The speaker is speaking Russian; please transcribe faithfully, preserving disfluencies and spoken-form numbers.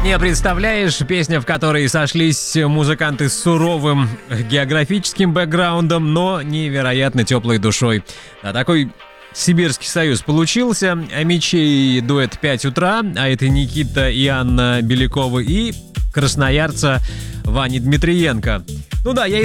Не представляешь, песня, в которой сошлись музыканты с суровым географическим бэкграундом, но невероятно теплой душой. А такой Сибирский союз получился. Амичей дуэт «пять утра», а это Никита и Анна Белякова, и красноярца Вани Дмитриенко. Ну да, я